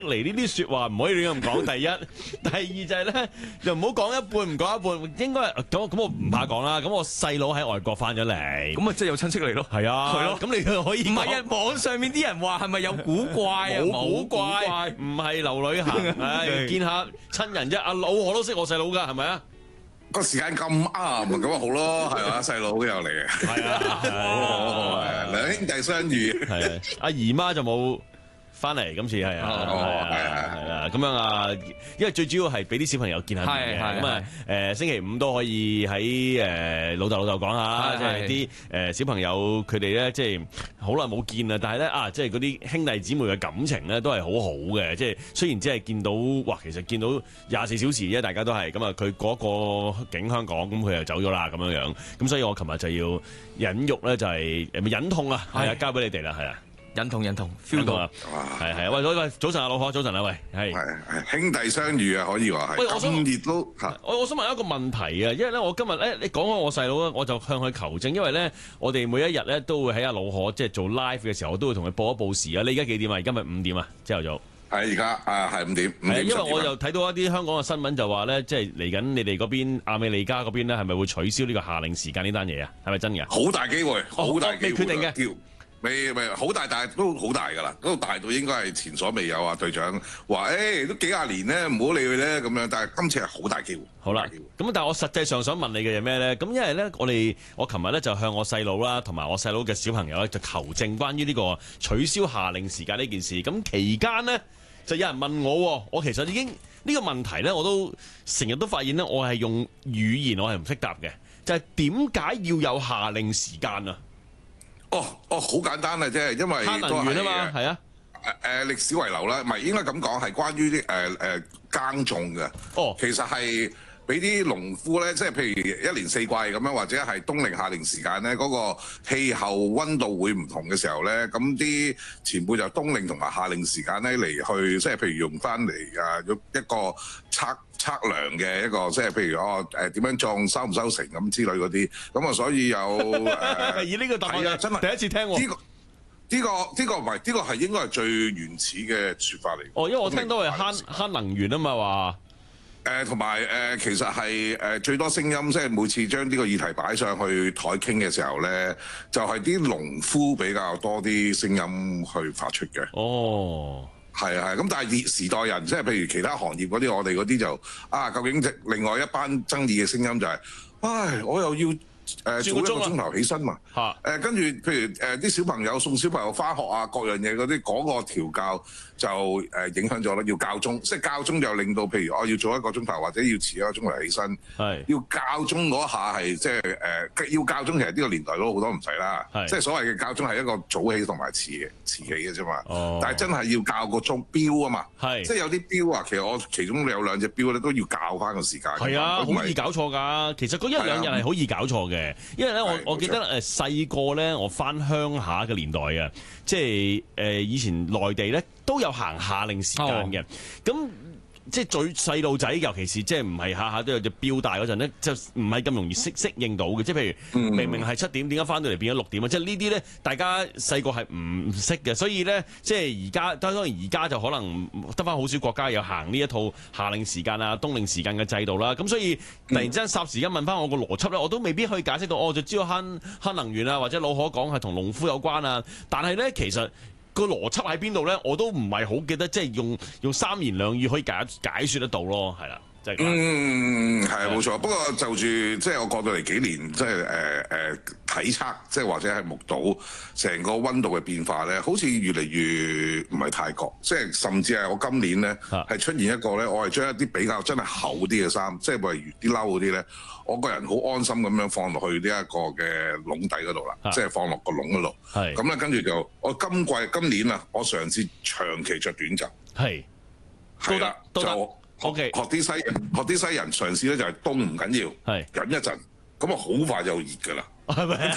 嚟呢啲説話唔可以亂咁講。第一，第二就係咧，就唔好講一半唔講一半。應該咁我唔怕講啦。咁我細佬喺外國翻咗嚟， 咁啊，即係有親戚嚟咯。 係啊， 係咯。 咁你可以唔係啊，網上面啲人話係咪有古怪啊？ 冇古怪，唔係留旅行，唉，見下親人啫。阿老我都識我細佬㗎，係咪啊？ 個時間咁啱，咁咪好咯，係嘛？細佬都有嚟嘅， 係啊， 兩兄弟相遇。 係啊，阿姨媽就冇翻嚟，今次係啊，咁樣啊，因為最主要係俾啲小朋友見下面嘅，咁啊星期五都可以喺老豆講下，即係啲小朋友佢哋咧，即係好耐冇見啦，但係咧即係嗰啲兄弟姊妹嘅感情咧都係好好嘅，即係雖然只係見到，其實見到24小時啫，大家都係咁啊，佢嗰個境香港，咁佢又走咗啦，咁樣，咁所以我琴日就要忍辱咧，就係忍痛啊，係啊，交俾你哋啦，係啊。 忍痛 feel 到啦， 係喂，早晨啊，老何，早晨啊，喂，係兄弟相遇啊，可以話係。 喂， 咁熱都嚇。 我想問一個問題啊，因為咧，我今日咧，你講開我細佬咧，我就向佢求證，因為咧，我哋每一日咧都會喺阿老何即係做 live 嘅時候，我都會同佢報一報時啊。你而家幾點啊？今日5點啊，朝頭早。 係而家係5點。 係因為我又睇到一啲香港嘅新聞就話咧，即係嚟緊你哋嗰邊亞美利加嗰邊咧，係咪會取消呢個夏令時間呢單嘢啊？係咪真嘅？ 好大機會，好大機會。 未決定嘅。 未好大，但係都好大㗎啦，嗰度大到應該係前所未有啊！隊長話：都幾廿年咧，唔好理佢咧咁樣。但係今次係好大機會。 好啦，咁但係我實際上想問你嘅係咩咧？咁因為咧，我琴日咧就向我細佬啦，同埋我細佬嘅小朋友咧就求證關於呢個取消夏令時間呢件事。咁期間咧就有人問我，我其實已經呢個問題咧，我都成日都發現咧，我係用語言我係唔識答嘅，就係點解要有夏令時間啊？ 好簡單啊，即係因為慳能源啊嘛，係啊， 歷史遺留啦，唔係應該咁講，係關於啲耕種嘅。其實係俾啲農夫咧，即係譬如一年四季咁樣，或者係冬令夏令時間咧，嗰個氣候溫度會唔同嘅時候咧，咁啲前輩就冬令同埋夏令時間咧嚟去，即係譬如用翻嚟一個測量嘅一個，即係譬如點樣種收唔收成咁之類嗰啲，咁啊所以有以呢個答案真係第一次聽喎。 呢個唔係，呢個係應該係最原始嘅説法嚟。 因為我聽到係慳能源啊嘛話。 同埋其實係最多聲音，即係每次將呢個議題擺上去台傾嘅時候咧，就係啲農夫比較多啲聲音去發出嘅。係啊，咁但係時代人，即係譬如其他行業嗰啲，我哋嗰啲就究竟另外一班爭議嘅聲音就係，我又要早一個鐘頭起身嘛，跟住譬如啲小朋友送小朋友翻學啊，各樣嘢嗰啲嗰個調教就影響咗啦。要校鐘，即係校鐘就令到譬如我要早一個鐘頭或者要遲一個鐘頭起身，要校鐘嗰下係即係要校鐘，其實呢個年代都好多唔使啦，即係所謂嘅校鐘係一個早起同埋遲起嘅啫嘛。但係真係要校個鐘錶啊嘛，即係有啲錶啊，其實我其中有2隻錶咧都要校翻個時間。係啊， 好易搞錯㗎。其實嗰1-2日係好易搞錯嘅。因為咧，我記得細個咧，我翻鄉下嘅年代啊，即係以前內地咧都有行夏令時間嘅，咁。即係最細路仔，尤其是即係唔係下下都有隻錶帶嗰陣咧，就唔係咁容易適應到嘅。即係譬如明明係7點，點解翻到嚟變咗6點啊？即係呢啲咧，大家細個係唔識嘅，所以咧，即係而家當然而家就可能得翻好少國家有行呢一套夏令時間啊、冬令時間嘅制度啦。咁所以突然之間霎時間問翻我個邏輯咧，我都未必可以解釋到。就知道慳能源啊，或者老可講係同農夫有關啊。但係咧，其實個邏輯喺邊度咧？我都唔係好記得，即係用3言2語可以解説得到咯，係啦，即係咁。 係冇錯。不過就住即係我過到嚟幾年，即係體測，即係或者係目睹成個溫度嘅變化咧，好似越嚟越唔係泰國，即係甚至係我今年咧係出現一個咧，我係將一啲比較真係厚啲嘅衫，即係例如啲褸嗰啲咧，我個人好安心咁樣放落去呢一個嘅籠底嗰度啦，即係放落個籠嗰度。咁咧跟住就我今年啊，我嘗試長期着短袖。 都得。 OK， 學啲西人嘗試咧就係凍唔緊要，忍一陣，咁啊好快就熱㗎啦。係咪？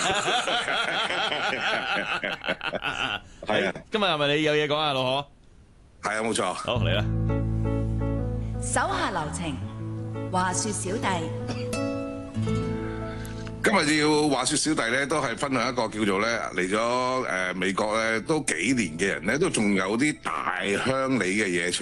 係啊。 今日係咪你有嘢講啊，老何？ 係啊，冇錯。 好，嚟啦。 手下留情，話說小弟。 今日要話説小弟咧，都係分享一個叫做咧嚟咗美國咧都幾年嘅人咧，都仲有啲大鄉里嘅嘢出